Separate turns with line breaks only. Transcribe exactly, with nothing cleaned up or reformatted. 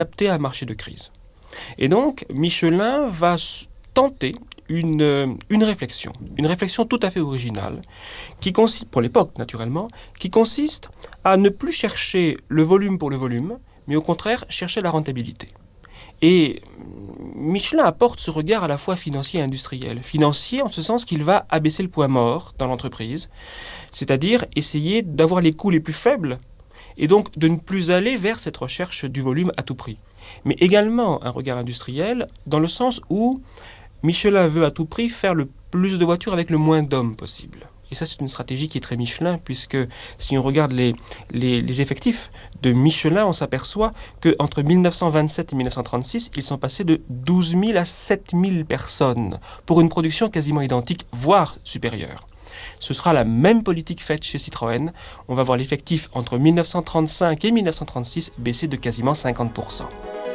adapté à un marché de crise. Et donc, Michelin va tenter une, une réflexion, une réflexion tout à fait originale, qui consiste, pour l'époque naturellement, qui consiste à ne plus chercher le volume pour le volume, mais au contraire chercher la rentabilité. Et Michelin apporte ce regard à la fois financier et industriel. Financier en ce sens qu'il va abaisser le point mort dans l'entreprise, c'est-à-dire essayer d'avoir les coûts les plus faibles et donc de ne plus aller vers cette recherche du volume à tout prix. Mais également un regard industriel dans le sens où Michelin veut à tout prix faire le plus de voitures avec le moins d'hommes possible. Et ça, c'est une stratégie qui est très Michelin, puisque si on regarde les, les, les effectifs de Michelin, on s'aperçoit qu'entre mille neuf cent vingt-sept et mille neuf cent trente-six, ils sont passés de douze mille à sept mille personnes, pour une production quasiment identique, voire supérieure. Ce sera la même politique faite chez Citroën. On va voir l'effectif entre mille neuf cent trente-cinq et mille neuf cent trente-six baisser de quasiment cinquante pour cent.